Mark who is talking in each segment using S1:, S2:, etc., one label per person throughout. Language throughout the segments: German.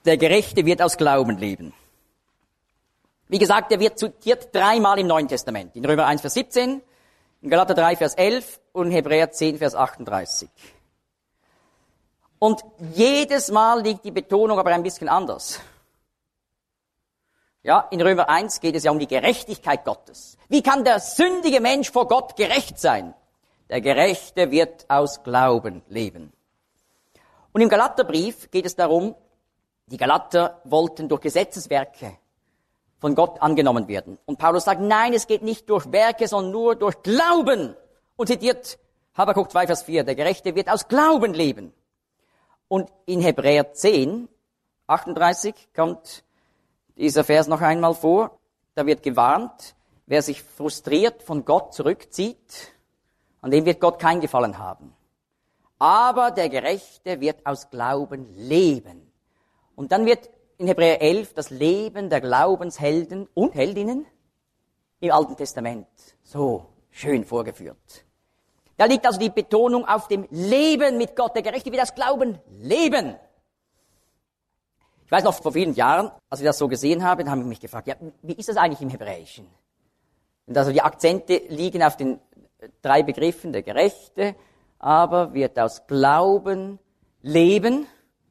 S1: Der Gerechte wird aus Glauben leben. Wie gesagt, er wird zitiert 3-mal im Neuen Testament. In Römer 1, Vers 17, in Galater 3, Vers 11 und in Hebräer 10, Vers 38. Und jedes Mal liegt die Betonung aber ein bisschen anders. Ja, in Römer 1 geht es ja um die Gerechtigkeit Gottes. Wie kann der sündige Mensch vor Gott gerecht sein? Der Gerechte wird aus Glauben leben. Und im Galaterbrief geht es darum, die Galater wollten durch Gesetzeswerke von Gott angenommen werden. Und Paulus sagt, nein, es geht nicht durch Werke, sondern nur durch Glauben. Und zitiert Habakuk 2, Vers 4, der Gerechte wird aus Glauben leben. Und in Hebräer 10, 38 kommt dieser Vers noch einmal vor. Da wird gewarnt, wer sich frustriert von Gott zurückzieht, an dem wird Gott kein Gefallen haben. Aber der Gerechte wird aus Glauben leben. Und dann wird in Hebräer 11 das Leben der Glaubenshelden und Heldinnen im Alten Testament so schön vorgeführt. Da liegt also die Betonung auf dem Leben mit Gott. Der Gerechte wird aus Glauben leben. Ich weiß noch, vor vielen Jahren, als ich das so gesehen habe, dann habe ich mich gefragt, ja, wie ist das eigentlich im Hebräischen? Und also die Akzente liegen auf den 3 Begriffen, der Gerechte, aber wird aus Glauben leben.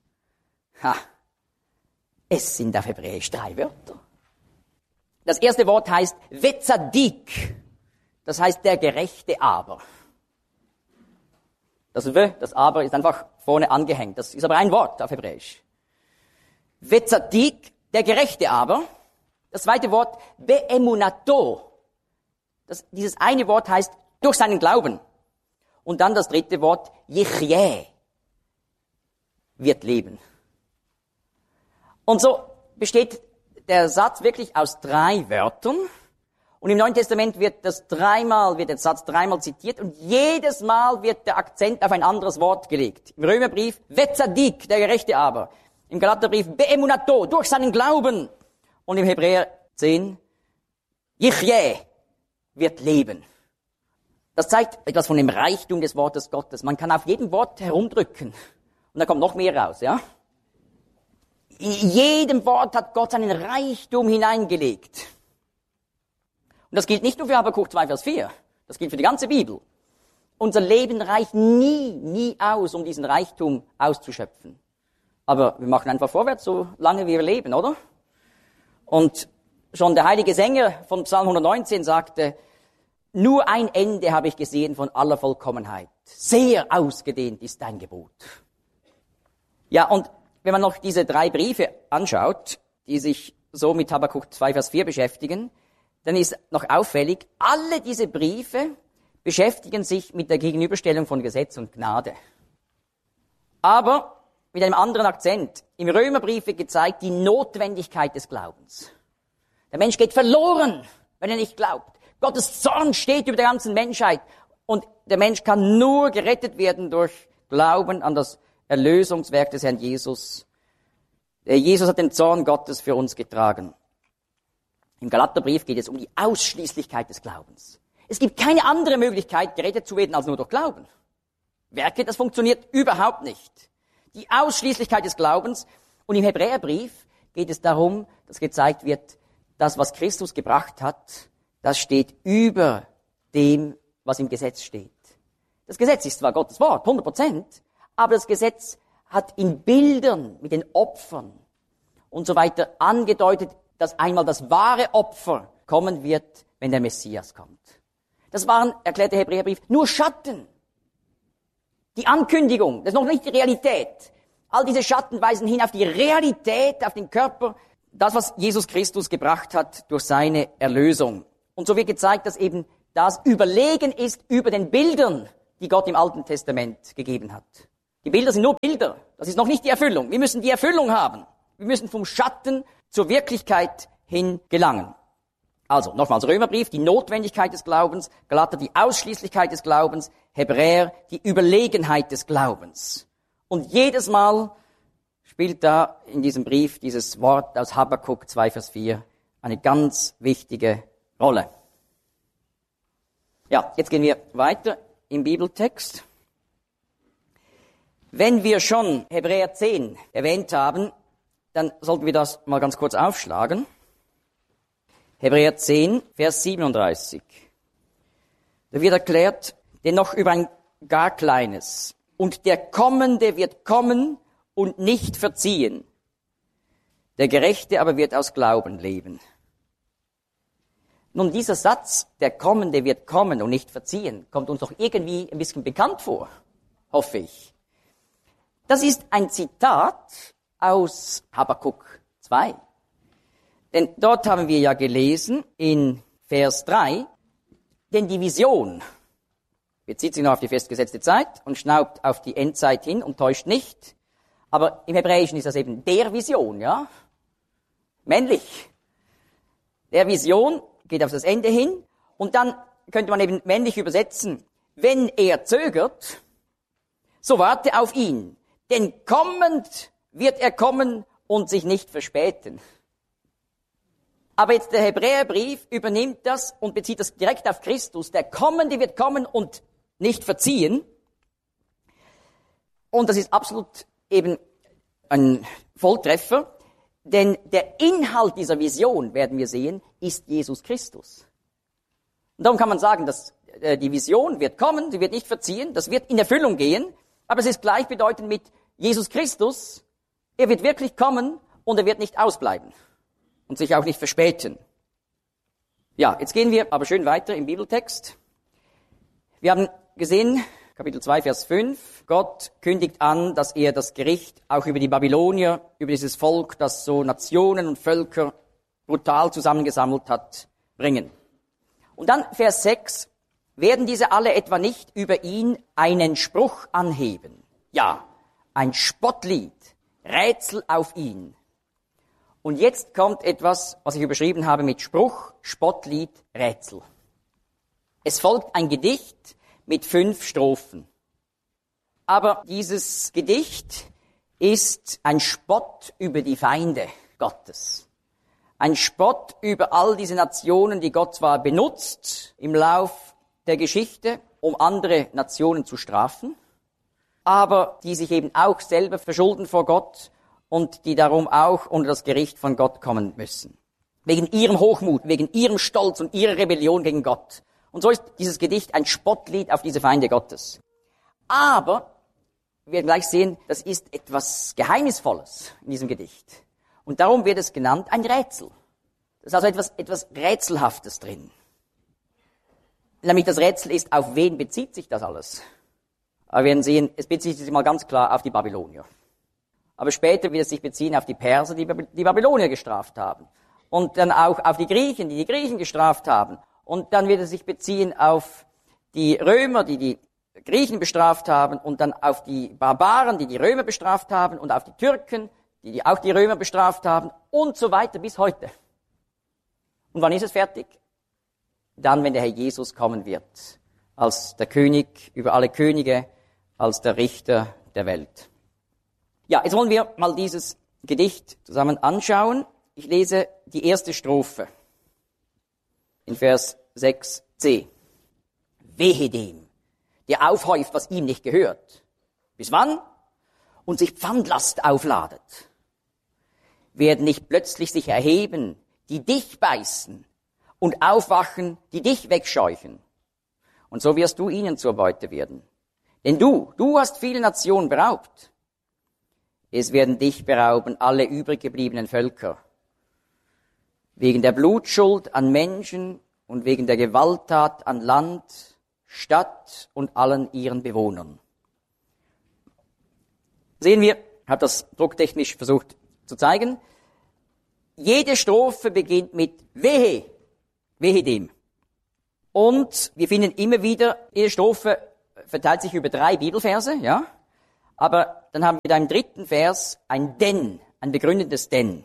S1: Es sind auf Hebräisch 3 Wörter. Das erste Wort heißt Vetzadik, das heißt der Gerechte aber. Das W, das aber ist einfach vorne angehängt. Das ist aber ein Wort auf Hebräisch. Vetzadik, der Gerechte aber. Das zweite Wort, Beemunato. Dieses eine Wort heißt durch seinen Glauben. Und dann das dritte Wort, Yichyeh, wird leben. Und so besteht der Satz wirklich aus 3 Wörtern. Und im Neuen Testament wird der Satz dreimal zitiert und jedes Mal wird der Akzent auf ein anderes Wort gelegt. Im Römerbrief, Vetzadik, der Gerechte aber. Im Galaterbrief, Beemunato, durch seinen Glauben. Und im Hebräer 10, Yichyeh, wird leben. Das zeigt etwas von dem Reichtum des Wortes Gottes. Man kann auf jedem Wort herumdrücken und da kommt noch mehr raus, ja? In jedem Wort hat Gott seinen Reichtum hineingelegt. Und das gilt nicht nur für Habakuk 2, Vers 4. Das gilt für die ganze Bibel. Unser Leben reicht nie aus, um diesen Reichtum auszuschöpfen. Aber wir machen einfach vorwärts, so lange wir leben, oder? Und schon der heilige Sänger von Psalm 119 sagte, nur ein Ende habe ich gesehen von aller Vollkommenheit. Sehr ausgedehnt ist dein Gebot. Ja, und wenn man noch diese 3 Briefe anschaut, die sich so mit Habakuk 2, Vers 4 beschäftigen, dann ist noch auffällig, alle diese Briefe beschäftigen sich mit der Gegenüberstellung von Gesetz und Gnade. Aber mit einem anderen Akzent. Im Römerbrief wird gezeigt die Notwendigkeit des Glaubens. Der Mensch geht verloren, wenn er nicht glaubt. Gottes Zorn steht über der ganzen Menschheit und der Mensch kann nur gerettet werden durch Glauben an das Erlösungswerk des Herrn Jesus. Jesus hat den Zorn Gottes für uns getragen. Im Galaterbrief geht es um die Ausschließlichkeit des Glaubens. Es gibt keine andere Möglichkeit, gerettet zu werden, als nur durch Glauben. Werke, das funktioniert überhaupt nicht. Die Ausschließlichkeit des Glaubens. Und im Hebräerbrief geht es darum, dass gezeigt wird, das, was Christus gebracht hat, das steht über dem, was im Gesetz steht. Das Gesetz ist zwar Gottes Wort, 100%, aber das Gesetz hat in Bildern mit den Opfern und so weiter angedeutet, dass einmal das wahre Opfer kommen wird, wenn der Messias kommt. Das waren, erklärt der Hebräerbrief, nur Schatten. Die Ankündigung, das ist noch nicht die Realität. All diese Schatten weisen hin auf die Realität, auf den Körper, das, was Jesus Christus gebracht hat durch seine Erlösung. Und so wird gezeigt, dass eben das überlegen ist über den Bildern, die Gott im Alten Testament gegeben hat. Die Bilder sind nur Bilder. Das ist noch nicht die Erfüllung. Wir müssen die Erfüllung haben. Wir müssen vom Schatten zur Wirklichkeit hin gelangen. Also, nochmals Römerbrief, die Notwendigkeit des Glaubens, Galater die Ausschließlichkeit des Glaubens, Hebräer die Überlegenheit des Glaubens. Und jedes Mal spielt da in diesem Brief dieses Wort aus Habakuk 2, Vers 4 eine ganz wichtige Rolle. Ja, jetzt gehen wir weiter im Bibeltext. Wenn wir schon Hebräer 10 erwähnt haben, dann sollten wir das mal ganz kurz aufschlagen. Hebräer 10, Vers 37. Da wird erklärt, denn noch über ein gar kleines. Und der Kommende wird kommen und nicht verziehen. Der Gerechte aber wird aus Glauben leben. Nun, dieser Satz, der Kommende wird kommen und nicht verziehen, kommt uns doch irgendwie ein bisschen bekannt vor, hoffe ich. Das ist ein Zitat aus Habakuk 2. Denn dort haben wir ja gelesen in Vers 3, denn die Vision bezieht sich noch auf die festgesetzte Zeit und schnaubt auf die Endzeit hin und täuscht nicht. Aber im Hebräischen ist das eben der Vision, ja? Männlich. Der Vision geht auf das Ende hin und dann könnte man eben männlich übersetzen, wenn er zögert, so warte auf ihn, denn kommend wird er kommen und sich nicht verspäten. Aber jetzt der Hebräerbrief übernimmt das und bezieht das direkt auf Christus. Der Kommende wird kommen und nicht verziehen. Und das ist absolut eben ein Volltreffer, denn der Inhalt dieser Vision, werden wir sehen, ist Jesus Christus. Und darum kann man sagen, dass die Vision wird kommen, sie wird nicht verziehen, das wird in Erfüllung gehen, aber es ist gleichbedeutend mit Jesus Christus. Er wird wirklich kommen und er wird nicht ausbleiben und sich auch nicht verspäten. Ja, jetzt gehen wir aber schön weiter im Bibeltext. Wir haben gesehen, Kapitel 2, Vers 5, Gott kündigt an, dass er das Gericht auch über die Babylonier, über dieses Volk, das so Nationen und Völker brutal zusammengesammelt hat, bringen. Und dann Vers 6, werden diese alle etwa nicht über ihn einen Spruch anheben? Ja, ein Spottlied, Rätsel auf ihn. Und jetzt kommt etwas, was ich überschrieben habe mit Spruch, Spottlied, Rätsel. Es folgt ein Gedicht mit 5 Strophen. Aber dieses Gedicht ist ein Spott über die Feinde Gottes. Ein Spott über all diese Nationen, die Gott zwar benutzt im Lauf der Geschichte, um andere Nationen zu strafen, aber die sich eben auch selber verschulden vor Gott und die darum auch unter das Gericht von Gott kommen müssen. Wegen ihrem Hochmut, wegen ihrem Stolz und ihrer Rebellion gegen Gott. Und so ist dieses Gedicht ein Spottlied auf diese Feinde Gottes. Aber wir werden gleich sehen, das ist etwas Geheimnisvolles in diesem Gedicht. Und darum wird es genannt ein Rätsel. Das ist also etwas Rätselhaftes drin. Nämlich das Rätsel ist, auf wen bezieht sich das alles? Aber wir werden sehen, es bezieht sich mal ganz klar auf die Babylonier. Aber später wird es sich beziehen auf die Perser, die Babylonier gestraft haben. Und dann auch auf die Griechen, die Griechen gestraft haben. Und dann wird es sich beziehen auf die Römer, die Griechen bestraft haben. Und dann auf die Barbaren, die Römer bestraft haben. Und auf die Türken, die auch die Römer bestraft haben. Und so weiter bis heute. Und wann ist es fertig? Dann, wenn der Herr Jesus kommen wird. Als der König über alle Könige, als der Richter der Welt. Ja, jetzt wollen wir mal dieses Gedicht zusammen anschauen. Ich lese die erste Strophe in Vers 6c. Wehe dem, der aufhäuft, was ihm nicht gehört. Bis wann? Und sich Pfandlast aufladet. Werden nicht plötzlich sich erheben, die dich beißen und aufwachen, die dich wegscheuchen. Und so wirst du ihnen zur Beute werden. Denn du hast viele Nationen beraubt. Es werden dich berauben alle übrig gebliebenen Völker. Wegen der Blutschuld an Menschen und wegen der Gewalttat an Land, Stadt und allen ihren Bewohnern. Sehen wir, ich habe das drucktechnisch versucht zu zeigen. Jede Strophe beginnt mit Wehe, wehe dem. Und wir finden immer wieder, jede Strophe verteilt sich über 3 Bibelverse, ja. Aber dann haben wir da im 3. Vers ein Denn, ein begründetes Denn.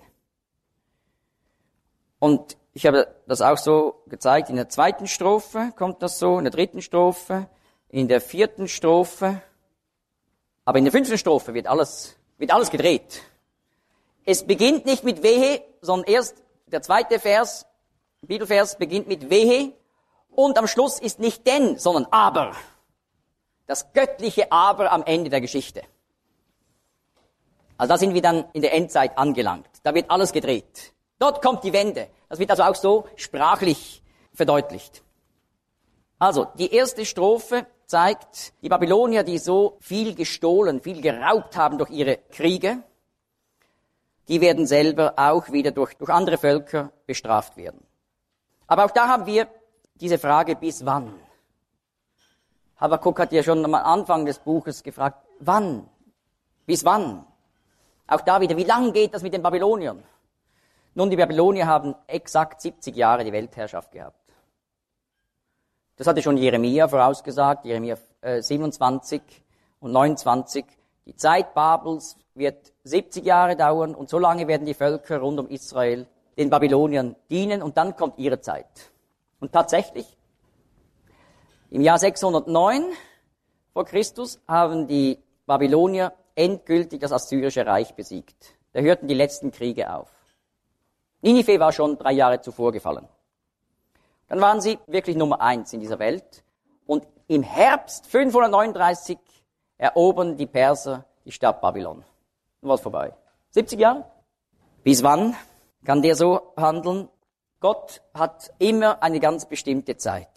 S1: Und ich habe das auch so gezeigt, in der 2. Strophe kommt das so, in der 3. Strophe, in der 4. Strophe. Aber in der 5. Strophe wird alles gedreht. Es beginnt nicht mit Wehe, sondern erst der 2. Vers, Bibelvers beginnt mit Wehe und am Schluss ist nicht Denn, sondern Aber. Das göttliche Aber am Ende der Geschichte. Also da sind wir dann in der Endzeit angelangt. Da wird alles gedreht. Dort kommt die Wende. Das wird also auch so sprachlich verdeutlicht. Also, die erste Strophe zeigt, die Babylonier, die so viel gestohlen, viel geraubt haben durch ihre Kriege, die werden selber auch wieder durch andere Völker bestraft werden. Aber auch da haben wir diese Frage, bis wann? Habakuk hat ja schon am Anfang des Buches gefragt, wann? Bis wann? Auch da wieder, wie lang geht das mit den Babyloniern? Nun, die Babylonier haben exakt 70 Jahre die Weltherrschaft gehabt. Das hatte schon Jeremia vorausgesagt, Jeremia 27 und 29. Die Zeit Babels wird 70 Jahre dauern und so lange werden die Völker rund um Israel den Babyloniern dienen und dann kommt ihre Zeit. Und tatsächlich, im Jahr 609 vor Christus haben die Babylonier endgültig das Assyrische Reich besiegt. Da hörten die letzten Kriege auf. Ninive war schon 3 Jahre zuvor gefallen. Dann waren sie wirklich Nummer 1 in dieser Welt. Und im Herbst 539 erobern die Perser die Stadt Babylon. Dann war es vorbei. 70 Jahre? Bis wann kann der so handeln? Gott hat immer eine ganz bestimmte Zeit.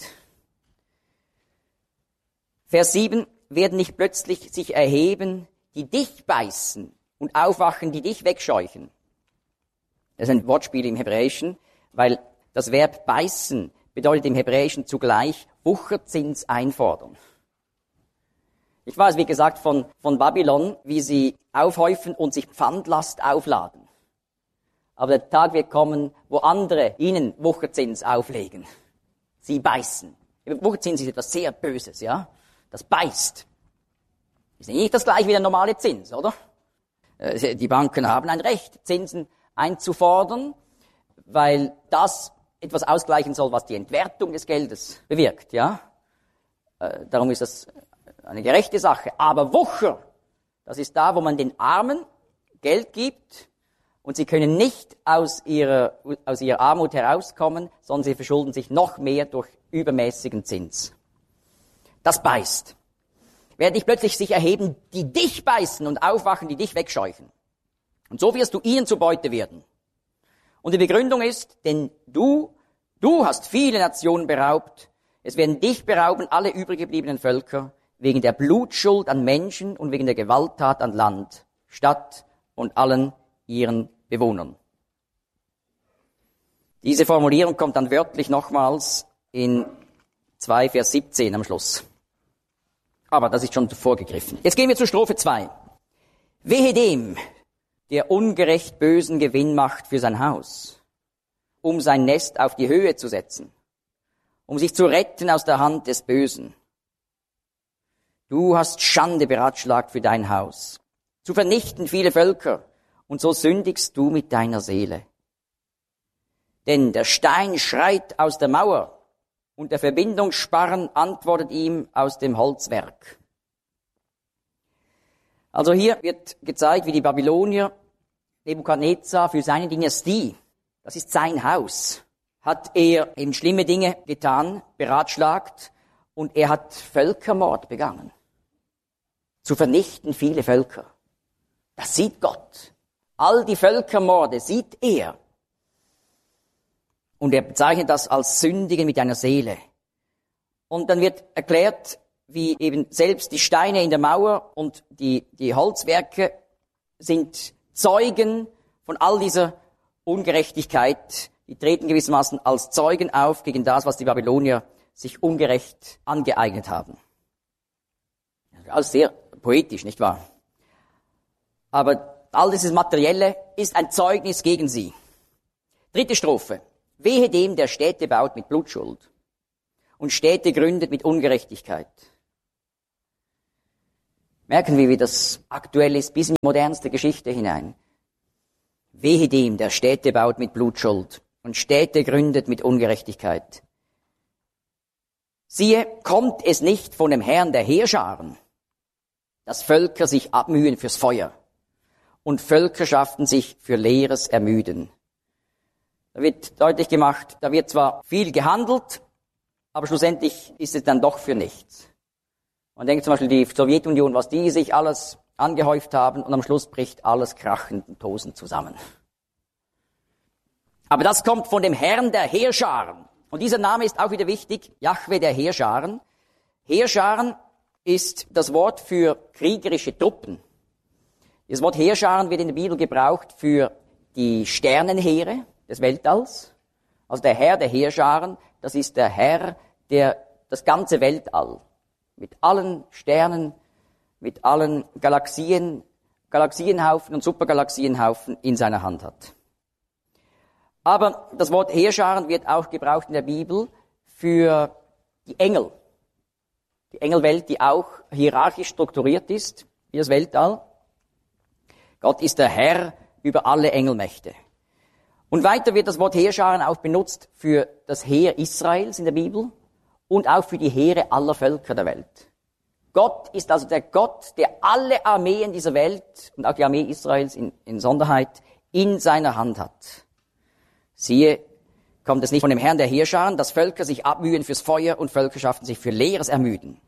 S1: Vers 7, werden nicht plötzlich sich erheben, die dich beißen und aufwachen, die dich wegscheuchen. Das ist ein Wortspiel im Hebräischen, weil das Verb beißen bedeutet im Hebräischen zugleich Wucherzins einfordern. Ich weiß, wie gesagt, von Babylon, wie sie aufhäufen und sich Pfandlast aufladen. Aber der Tag wird kommen, wo andere ihnen Wucherzins auflegen. Sie beißen. Wucherzins ist etwas sehr Böses, ja? Das beißt. Ist nicht das gleiche wie der normale Zins, oder? Die Banken haben ein Recht, Zinsen einzufordern, weil das etwas ausgleichen soll, was die Entwertung des Geldes bewirkt, ja? Darum ist das eine gerechte Sache. Aber Wucher, das ist da, wo man den Armen Geld gibt und sie können nicht aus ihrer Armut herauskommen, sondern sie verschulden sich noch mehr durch übermäßigen Zins. Das beißt. Werden dich plötzlich sich erheben, die dich beißen und aufwachen, die dich wegscheuchen. Und so wirst du ihnen zur Beute werden. Und die Begründung ist, denn du hast viele Nationen beraubt, es werden dich berauben alle übrig gebliebenen Völker, wegen der Blutschuld an Menschen und wegen der Gewalttat an Land, Stadt und allen ihren Bewohnern. Diese Formulierung kommt dann wörtlich nochmals in 2 Vers 17 am Schluss. Aber das ist schon vorgegriffen. Jetzt gehen wir zur Strophe 2. Wehe dem, der ungerecht bösen Gewinn macht für sein Haus, um sein Nest auf die Höhe zu setzen, um sich zu retten aus der Hand des Bösen. Du hast Schande beratschlagt für dein Haus, zu vernichten viele Völker, und so sündigst du mit deiner Seele. Denn der Stein schreit aus der Mauer, und der Verbindungssparren antwortet ihm aus dem Holzwerk. Also hier wird gezeigt, wie die Babylonier Nebukadnezar für seine Dynastie, das ist sein Haus, hat er eben schlimme Dinge getan, beratschlagt, und er hat Völkermord begangen. Zu vernichten viele Völker. Das sieht Gott. All die Völkermorde sieht er. Und er bezeichnet das als Sündigen mit einer Seele. Und dann wird erklärt, wie eben selbst die Steine in der Mauer und die Holzwerke sind Zeugen von all dieser Ungerechtigkeit. Die treten gewissermaßen als Zeugen auf gegen das, was die Babylonier sich ungerecht angeeignet haben. Alles sehr poetisch, nicht wahr? Aber all dieses Materielle ist ein Zeugnis gegen sie. 3. Strophe. Wehe dem, der Städte baut mit Blutschuld und Städte gründet mit Ungerechtigkeit. Merken wir, wie das aktuell ist, bis in die modernste Geschichte hinein. Wehe dem, der Städte baut mit Blutschuld und Städte gründet mit Ungerechtigkeit. Siehe, kommt es nicht von dem Herrn der Heerscharen, dass Völker sich abmühen fürs Feuer und Völkerschaften sich für Leeres ermüden. Da wird deutlich gemacht, da wird zwar viel gehandelt, aber schlussendlich ist es dann doch für nichts. Man denkt zum Beispiel die Sowjetunion, was die sich alles angehäuft haben und am Schluss bricht alles krachend und tosend zusammen. Aber das kommt von dem Herrn der Heerscharen. Und dieser Name ist auch wieder wichtig, Jahwe der Heerscharen. Heerscharen ist das Wort für kriegerische Truppen. Das Wort Heerscharen wird in der Bibel gebraucht für die Sternenheere des Weltalls. Also der Herr der Heerscharen, das ist der Herr, der das ganze Weltall mit allen Sternen, mit allen Galaxien, Galaxienhaufen und Supergalaxienhaufen in seiner Hand hat. Aber das Wort Heerscharen wird auch gebraucht in der Bibel für die Engel. Die Engelwelt, die auch hierarchisch strukturiert ist, wie das Weltall. Gott ist der Herr über alle Engelmächte. Und weiter wird das Wort Heerscharen auch benutzt für das Heer Israels in der Bibel und auch für die Heere aller Völker der Welt. Gott ist also der Gott, der alle Armeen dieser Welt und auch die Armee Israels in Sonderheit in seiner Hand hat. Siehe, kommt es nicht von dem Herrn der Heerscharen, dass Völker sich abmühen fürs Feuer und Völkerschaften sich für Leeres ermüden.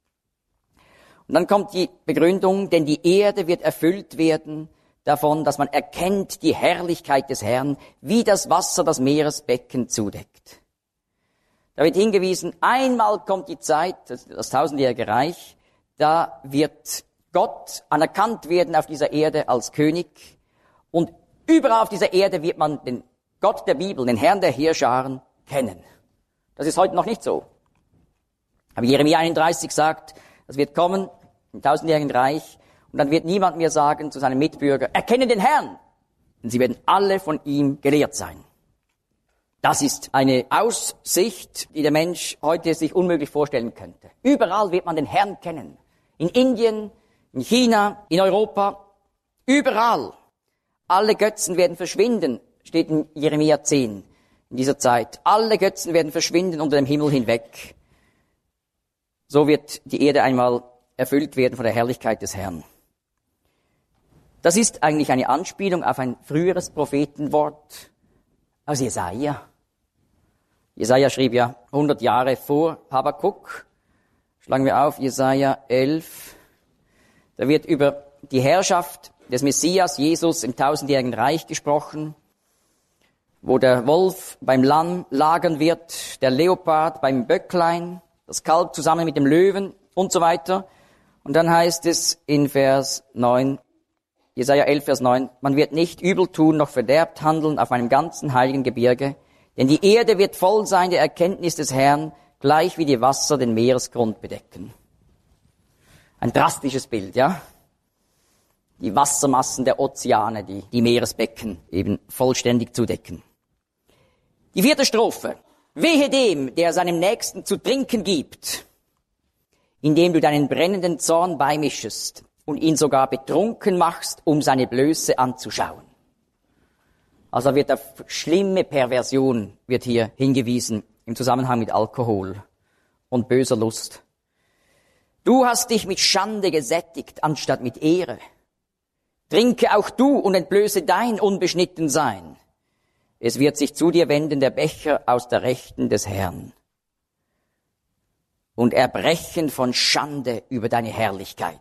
S1: Und dann kommt die Begründung, denn die Erde wird erfüllt werden davon, dass man erkennt die Herrlichkeit des Herrn, wie das Wasser das Meeresbecken zudeckt. Da wird hingewiesen, einmal kommt die Zeit, das tausendjährige Reich, da wird Gott anerkannt werden auf dieser Erde als König und überall auf dieser Erde wird man den Gott der Bibel, den Herrn der Heerscharen, kennen. Das ist heute noch nicht so. Aber Jeremia 31 sagt, das wird kommen im tausendjährigen Reich und dann wird niemand mehr sagen zu seinem Mitbürger, erkenne den Herrn, denn sie werden alle von ihm gelehrt sein. Das ist eine Aussicht, die der Mensch heute sich unmöglich vorstellen könnte. Überall wird man den Herrn kennen. In Indien, in China, in Europa, überall. Alle Götzen werden verschwinden, steht in Jeremia 10 in dieser Zeit. Alle Götzen werden verschwinden unter dem Himmel hinweg. So wird die Erde einmal erfüllt werden von der Herrlichkeit des Herrn. Das ist eigentlich eine Anspielung auf ein früheres Prophetenwort aus Jesaja. Jesaja schrieb ja 100 Jahre vor Habakuk. Schlagen wir auf, Jesaja 11. Da wird über die Herrschaft des Messias, Jesus, im tausendjährigen Reich gesprochen, wo der Wolf beim Lamm lagern wird, der Leopard beim Böcklein, das Kalb zusammen mit dem Löwen und so weiter. Und dann heißt es in Vers 9, Jesaja 11, Vers 9, man wird nicht übel tun, noch verderbt handeln auf einem ganzen heiligen Gebirge, denn die Erde wird voll sein der Erkenntnis des Herrn, gleich wie die Wasser den Meeresgrund bedecken. Ein drastisches Bild, ja? Die Wassermassen der Ozeane, die Meeresbecken eben vollständig zudecken. Die 4. Strophe. Wehe dem, der seinem Nächsten zu trinken gibt, indem du deinen brennenden Zorn beimischest und ihn sogar betrunken machst, um seine Blöße anzuschauen. Also wird auf schlimme Perversion wird hier hingewiesen im Zusammenhang mit Alkohol und böser Lust. Du hast dich mit Schande gesättigt, anstatt mit Ehre. Trinke auch du und entblöße dein Unbeschnittensein. Es wird sich zu dir wenden der Becher aus der Rechten des Herrn und erbrechen von Schande über deine Herrlichkeit.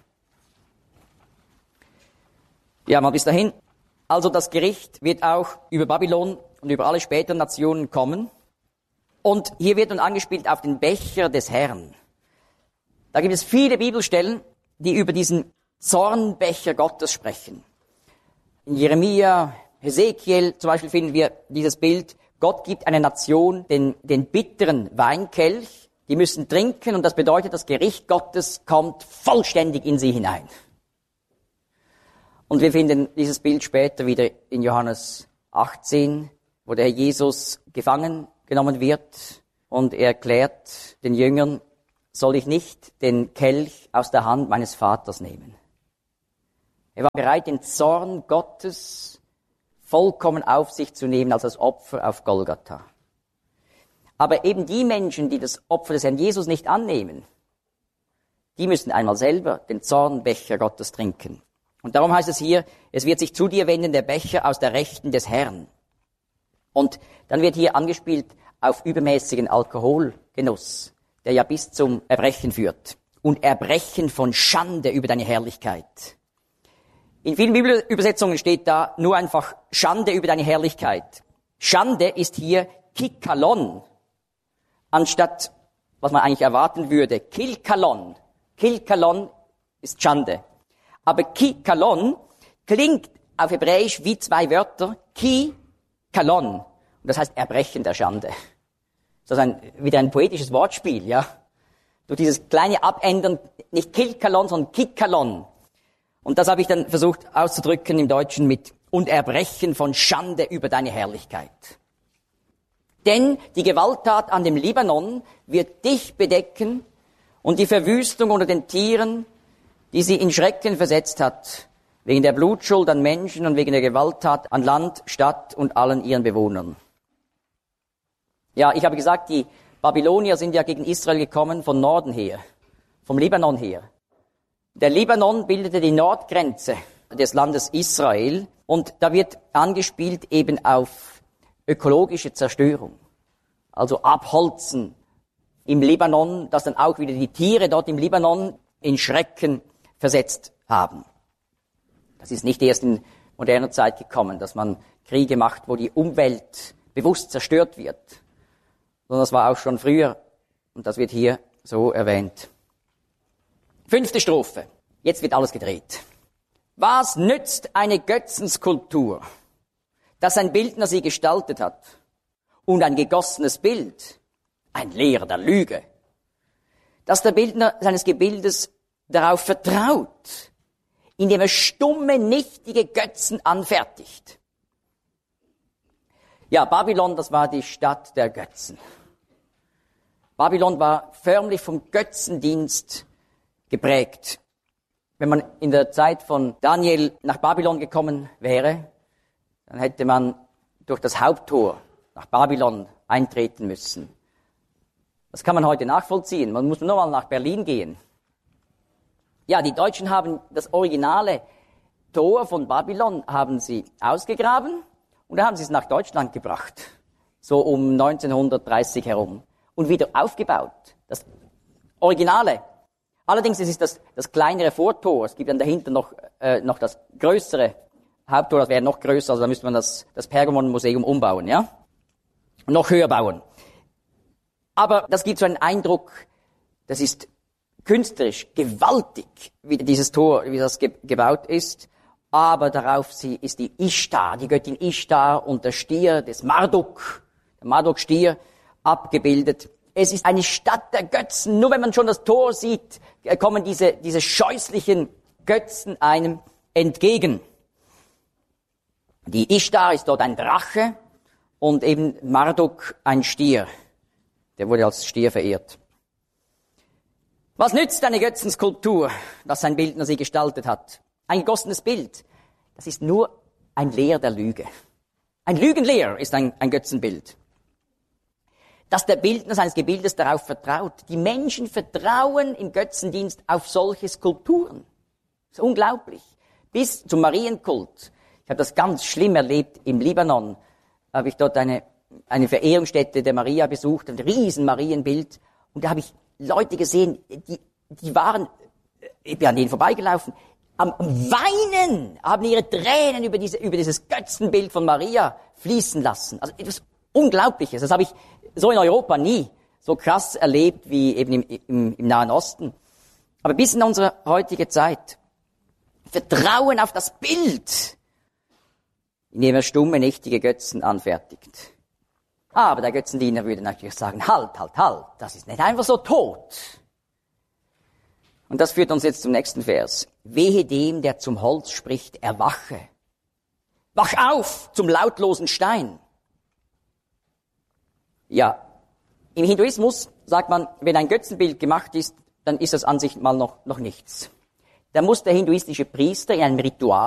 S1: Ja, mal bis dahin. Also das Gericht wird auch über Babylon und über alle späteren Nationen kommen. Und hier wird nun angespielt auf den Becher des Herrn. Da gibt es viele Bibelstellen, die über diesen Zornbecher Gottes sprechen. In Jeremia, Hesekiel zum Beispiel finden wir dieses Bild, Gott gibt einer Nation den bitteren Weinkelch, die müssen trinken und das bedeutet, das Gericht Gottes kommt vollständig in sie hinein. Und wir finden dieses Bild später wieder in Johannes 18, wo der Herr Jesus gefangen genommen wird und er erklärt den Jüngern, soll ich nicht den Kelch aus der Hand meines Vaters nehmen. Er war bereit, den Zorn Gottes vollkommen auf sich zu nehmen als das Opfer auf Golgatha. Aber eben die Menschen, die das Opfer des Herrn Jesus nicht annehmen, die müssen einmal selber den Zornbecher Gottes trinken. Und darum heißt es hier, es wird sich zu dir wenden der Becher aus der Rechten des Herrn. Und dann wird hier angespielt auf übermäßigen Alkoholgenuss, der ja bis zum Erbrechen führt. und Erbrechen von Schande über deine Herrlichkeit. In vielen Bibelübersetzungen steht da nur einfach Schande über deine Herrlichkeit. Schande ist hier Kikalon, anstatt, was man eigentlich erwarten würde, Kilkalon. Kilkalon ist Schande. Aber Kikalon klingt auf Hebräisch wie zwei Wörter, Ki-Kalon. Und das heißt Erbrechen der Schande. Das ist wieder ein poetisches Wortspiel, ja. Durch dieses kleine Abändern, nicht Kilkalon, sondern Kikalon. Und das habe ich dann versucht auszudrücken im Deutschen mit und Erbrechen von Schande über deine Herrlichkeit. Denn die Gewalttat an dem Libanon wird dich bedecken und die Verwüstung unter den Tieren, die sie in Schrecken versetzt hat, wegen der Blutschuld an Menschen und wegen der Gewalttat an Land, Stadt und allen ihren Bewohnern. Ja, ich habe gesagt, die Babylonier sind ja gegen Israel gekommen von Norden her, vom Libanon her. Der Libanon bildete die Nordgrenze des Landes Israel und da wird angespielt eben auf ökologische Zerstörung. Also Abholzen im Libanon, das dann auch wieder die Tiere dort im Libanon in Schrecken versetzt haben. Das ist nicht erst in moderner Zeit gekommen, dass man Kriege macht, wo die Umwelt bewusst zerstört wird, sondern das war auch schon früher und das wird hier so erwähnt. 5. Strophe. Jetzt wird alles gedreht. Was nützt eine Götzenskulptur, dass ein Bildner sie gestaltet hat und ein gegossenes Bild, ein Lehrer der Lüge, dass der Bildner seines Gebildes darauf vertraut, indem er stumme, nichtige Götzen anfertigt. Ja, Babylon, das war die Stadt der Götzen. Babylon war förmlich vom Götzendienst geprägt. Wenn man in der Zeit von Daniel nach Babylon gekommen wäre, dann hätte man durch das Haupttor nach Babylon eintreten müssen. Das kann man heute nachvollziehen. Man muss nur mal nach Berlin gehen. Ja, die Deutschen haben das originale Tor von Babylon haben sie ausgegraben und dann haben sie es nach Deutschland gebracht. So um 1930 herum. Und wieder aufgebaut. Das Originale. Allerdings ist es das kleinere Vortor. Es gibt dann dahinter noch das größere Haupttor, das wäre noch größer, also da müsste man das Pergamon-Museum umbauen, ja? Und noch höher bauen. Aber das gibt so einen Eindruck, das ist künstlerisch gewaltig, wie dieses Tor, wie das gebaut ist. Aber darauf ist die Ishtar, die Göttin Ishtar und der Stier des Marduk, der Marduk-Stier, abgebildet. Es ist eine Stadt der Götzen. Nur wenn man schon das Tor sieht, kommen diese scheußlichen Götzen einem entgegen. Die Ishtar ist dort ein Drache und eben Marduk ein Stier. Der wurde als Stier verehrt. Was nützt eine Götzenskulptur, dass sein Bildner sie gestaltet hat? Ein gegossenes Bild. Das ist nur ein Lehr der Lüge. Ein Lügenlehr ist ein Götzenbild. Dass der Bildner seines Gebildes darauf vertraut. Die Menschen vertrauen im Götzendienst auf solche Skulpturen. Das ist unglaublich. Bis zum Marienkult. Ich habe das ganz schlimm erlebt im Libanon. Habe ich dort eine Verehrungsstätte der Maria besucht, ein riesen Marienbild. Und da habe ich Leute gesehen, die waren, ich bin an denen vorbeigelaufen, am Weinen, haben ihre Tränen über dieses Götzenbild von Maria fließen lassen. Also etwas Unglaubliches. Das habe ich so in Europa nie so krass erlebt wie eben im Nahen Osten. Aber bis in unsere heutige Zeit. Vertrauen auf das Bild, indem er stumme, nichtige Götzen anfertigt. Aber der Götzendiener würde natürlich sagen, halt, das ist nicht einfach so tot. Und das führt uns jetzt zum nächsten Vers. Wehe dem, der zum Holz spricht, erwache. Wach auf zum lautlosen Stein. Ja, im Hinduismus sagt man, wenn ein Götzenbild gemacht ist, dann ist das an sich mal noch nichts. Da muss der hinduistische Priester in einem Ritual